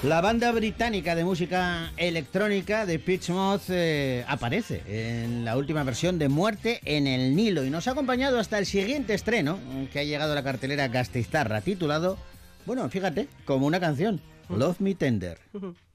La banda británica de música electrónica de Pitch Moth aparece en la última versión de Muerte en el Nilo y nos ha acompañado hasta el siguiente estreno que ha llegado a la cartelera Gasteiztarra, titulado, bueno, fíjate, como una canción, Love Me Tender.